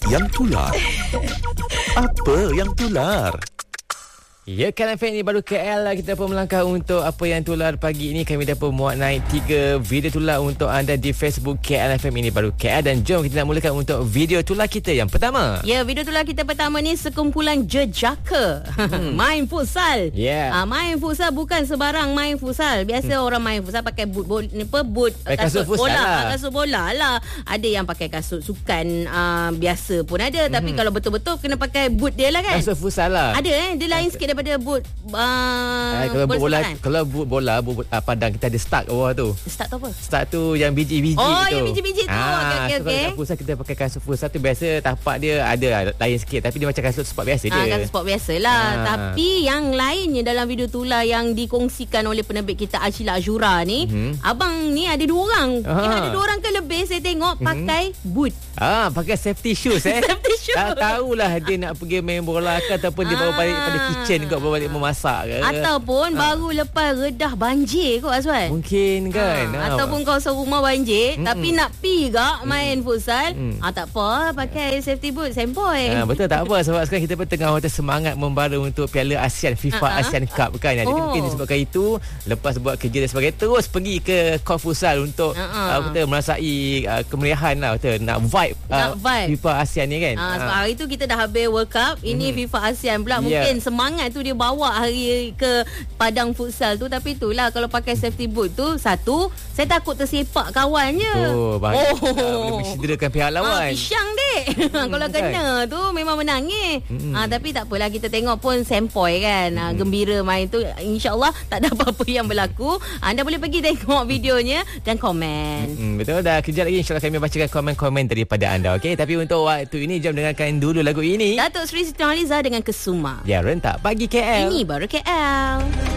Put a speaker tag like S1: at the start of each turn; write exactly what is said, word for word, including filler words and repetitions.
S1: yang tular. Apa yang tular?
S2: Ya, Kan F M ni baru K L lah. Kita pun melangkah untuk apa yang tular pagi ini. Kami dah pun muat naik tiga video tular untuk anda di Facebook K L F M ini baru K L. Dan jom kita nak mulakan untuk video tular kita yang pertama.
S3: Ya, video tular kita pertama ni sekumpulan jejaka hmm. main futsal.
S2: Yeah.
S3: Ha, main futsal bukan sebarang main futsal. Biasa hmm. orang main futsal pakai boot, boot ni apa boot
S2: kasut, kasut
S3: bola,
S2: lah.
S3: kasut bola lah. Ada yang pakai kasut sukan uh, biasa pun ada, hmm. tapi kalau betul-betul kena pakai boot dia lah kan.
S2: Kasut futsal lah.
S3: Ada eh, dia lain sikit daripada boot uh,
S2: Ay, kalau boot bola
S3: sepakan.
S2: Kalau boot bola boot, uh, padang kita ada start kat bawah tu.
S3: Start tu apa?
S2: Start tu yang biji-biji
S3: oh,
S2: tu.
S3: Oh, yang biji-biji tu.
S2: Ah,
S3: okey okey
S2: so
S3: okey.
S2: Kalau futsal kita pakai kasut futsal tu biasa tapak dia ada lain sikit, tapi dia macam kasut sport biasa
S3: Ah,
S2: je.
S3: kasut sport biasalah.
S2: Ah.
S3: Tapi yang lainnya dalam video tular yang dikongsikan oleh penerbit kita Ashila Azura ni,
S2: mm-hmm.
S3: abang ni ada dua orang.
S2: Ah.
S3: Eh, ada dua orang ke lebih saya tengok
S2: mm-hmm.
S3: pakai boot.
S2: Ah, pakai safety shoes eh.
S3: Safety shoes.
S2: Tak tahulah dia nak pergi main bola ke ataupun dia bawa balik pada kitchen kot, bawa balik memasak ke.
S3: Ataupun ah. baru lepas redah banjir kot Azwan.
S2: Mungkin kan.
S3: Ah.
S2: Ah.
S3: Ataupun kawasan rumah banjir mm-mm. tapi nak pi gak main mm-mm. futsal. Mm. Ah, tak apa, pakai safety boot sempoi.
S2: Ah, betul, tak apa sebab sekarang kita pun tengah macam semangat membara untuk Piala ASEAN FIFA uh-huh. ASEAN Cup kan. Jadi oh. mungkin disebabkan itu lepas buat kerja dan sebagainya terus pergi ke court futsal untuk uh-huh. uh, kita merasai uh, kemeriahan lah, betul, nak vibe, uh,
S3: nak vibe
S2: FIFA ASEAN ni kan.
S3: Ah, sebab hari tu kita dah habis World Cup, ini mm-hmm. FIFA ASEAN pula. Mungkin yeah. semangat tu dia bawa hari ke padang futsal tu. Tapi itulah, kalau pakai safety boot tu, satu, saya takut tersepak kawannya.
S2: Oh, bahaya.
S3: Oh.
S2: Boleh menciderakan pihak lawan.
S3: Ah, pisang dek. Hmm, kalau kan. kena tu memang menangis. Mm-hmm. Ah, tapi tak apalah, kita tengok pun sempoi kan. Mm-hmm. Ah, gembira main tu. InsyaAllah tak ada apa-apa yang berlaku. Anda boleh pergi tengok videonya dan komen.
S2: Mm-hmm. Betul, dah kejap lagi InsyaAllah kami bacakan komen-komen daripada anda. Okey, tapi untuk waktu ini jom dengarkan dulu lagu ini.
S3: Datuk Seri Siti Nurhaliza dengan Kesuma.
S2: Ya, rentak pagi K L.
S3: Ini baru K L.